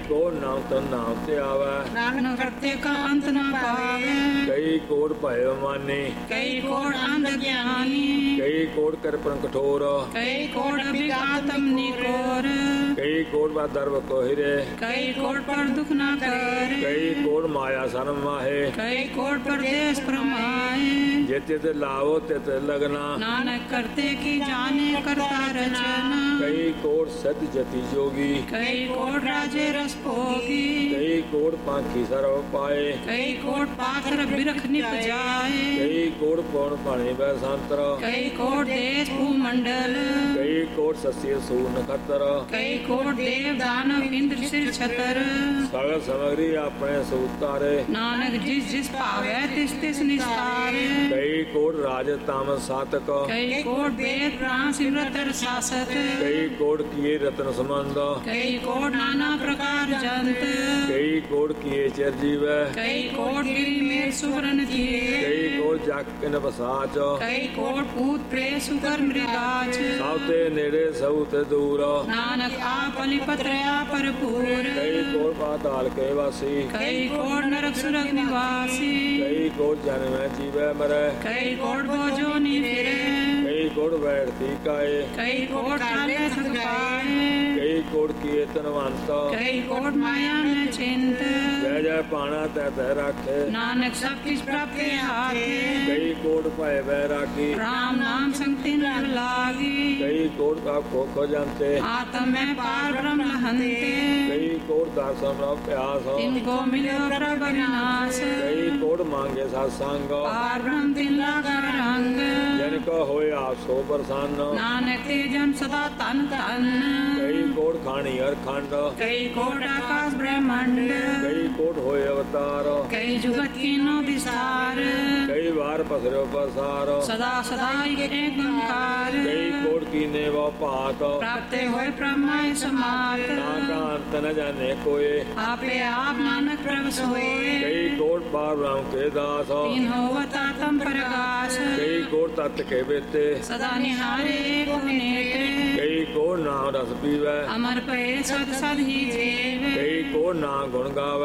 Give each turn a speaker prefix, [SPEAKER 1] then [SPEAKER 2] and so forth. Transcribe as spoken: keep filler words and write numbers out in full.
[SPEAKER 1] ਕੋਟ ਨਾਮ ਤਨ ਨਾਮ ਤੇ ਆਵੈ,
[SPEAKER 2] ਨਾਨਕ ਕਰਤੇ ਕਾ ਅੰਤ ਨਾ ਪਾਵੇ।
[SPEAKER 1] ਕਈ ਕੋਟ ਭਇ ਮਾਨੇ,
[SPEAKER 2] ਕਈ ਕੋਟ ਅੰਧ ਗਿਆਨੀ,
[SPEAKER 1] ਕਈ ਕੋਟ ਕਰਪਨ ਕਠੋਰ,
[SPEAKER 2] ਕਈ ਕੋਟ ਵਿਗਾਤਮ ਨਿਕੋਰ,
[SPEAKER 1] ਕਈ ਕੋਟ ਬਾ ਦਰਵ ਕੋਹਿਰੇ,
[SPEAKER 2] ਕਈ ਕੋਟ ਪਰ ਦੁਖ ਨਾ करे,
[SPEAKER 1] ਕਈ ਕੋਟ ਮਾਇਆ ਸਰਮ ਮਾਹੇ,
[SPEAKER 2] कई कोट परदेश प्रमाए।
[SPEAKER 1] जेते ते लावो ते ते लगना,
[SPEAKER 2] नानक करते की जाने करता रचना,
[SPEAKER 1] कई कोट सद जति जोगी,
[SPEAKER 2] कई कोट राजे रस भोगी,
[SPEAKER 1] कई कोट पाखी सर्व पाए,
[SPEAKER 2] कई कोट पाखर बिरख निप जाए,
[SPEAKER 1] कई कोट पौन पाणी बैसांतर,
[SPEAKER 2] कई कोट देश भूमंडल,
[SPEAKER 1] कई कोट सस्य सू नखतर,
[SPEAKER 2] कई कोट देव दानव इंद्र सिर छतर,
[SPEAKER 1] सगल सामग्री अपने सूतारे,
[SPEAKER 2] नानक जिस जिस पावे तिस तिस निस्तारे,
[SPEAKER 1] कई कोट राज तामस सातक,
[SPEAKER 2] कई कोट वेद प्राण सिमरत शासक,
[SPEAKER 1] कई कोट किए रत्न संबंध,
[SPEAKER 2] कई कोट नाना प्रकार जंत,
[SPEAKER 1] कई कोट किए चिरजीव,
[SPEAKER 2] कई कोट गिरि में सुवर्ण दिए,
[SPEAKER 1] कई कोट जग किन बसाच,
[SPEAKER 2] कई कोट पूत प्रे सुकर मृगाच,
[SPEAKER 1] सब ते नेड़े सब ते दूर,
[SPEAKER 2] नानक आप अलिपत्रया भरपूर,
[SPEAKER 1] कई कोट पाताल के वासी,
[SPEAKER 2] कई कोट नरक सुरग निवासी,
[SPEAKER 1] कई कोट जन्म जीवै मरै,
[SPEAKER 2] कई कोट बोझो निफिरे,
[SPEAKER 1] कई कोट बैठती काए,
[SPEAKER 2] कई कोट डाले थक पाए,
[SPEAKER 1] कई कोट किए तनवंत,
[SPEAKER 2] कई कोट माया में चिंत,
[SPEAKER 1] जय जय पाना तै तै राखे,
[SPEAKER 2] नानक सब किस प्राप्त के हाथे,
[SPEAKER 1] कई कोट भय बैरागी,
[SPEAKER 2] राम नाम संगति न लागी,
[SPEAKER 1] कई कोट का खो जानते,
[SPEAKER 2] आत्म में पार ब्रह्म लहंते,
[SPEAKER 1] कई कोट दर्शन रव प्यास,
[SPEAKER 2] तिनको मिलो प्रभ विनाश,
[SPEAKER 1] कई कोट मांगे सत्संग,
[SPEAKER 2] पार ब्रह्म तिन लागा रंग,
[SPEAKER 1] जिनका होए आप सो प्रसन्न,
[SPEAKER 2] नानक ते जन सदा तन तन,
[SPEAKER 1] कई कोट खानी हर खंड,
[SPEAKER 2] कई कोट आकाश ब्रह्मांड,
[SPEAKER 1] कई कोट होए अवतार,
[SPEAKER 2] कई जुगत कीनो विस्तार,
[SPEAKER 1] कई बार पसरो पसार,
[SPEAKER 2] सदा सदा एक ओंकार,
[SPEAKER 1] कई कोट कीने व पात,
[SPEAKER 2] प्राप्त होए ब्रह्माय समात,
[SPEAKER 1] ना का अंत न जाने कोई,
[SPEAKER 2] आपे आप नानक प्रभ सोए,
[SPEAKER 1] कई कोट पार ब्रह्म के दास,
[SPEAKER 2] तीन होवता तम प्रकाश,
[SPEAKER 1] कई कोट तत्व के बेते,
[SPEAKER 2] सदा निहारे को नेटे,
[SPEAKER 1] कई कोट नाम रस पीवै,
[SPEAKER 2] अमर पे सद सद ही जेव,
[SPEAKER 1] कई कोट नाम गुण गावै,